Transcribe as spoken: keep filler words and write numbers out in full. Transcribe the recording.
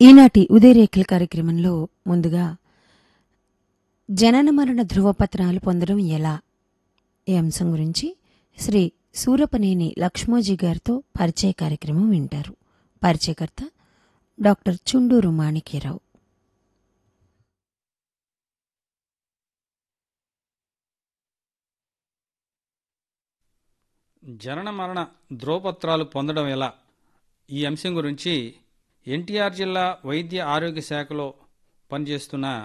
ఈనాటి ఉదయరేఖల కార్యక్రమంలో ముందుగా జనన మరణ ధృవపత్రాలు పొందడం ఎలా ఈ అంశం గురించి శ్రీ సూరపనేని లక్ష్మోజీ గారితో పరిచయ కార్యక్రమం వింటారు. పరిచయకర్త డాక్టర్ చుండూరు మాణిక్యరావు. జనన మరణ ధ్రువపత్రాలు పొందడం ఎలా ఈ అంశం గురించి ఎన్టీఆర్ జిల్లా వైద్య ఆరోగ్య శాఖలో పనిచేస్తున్న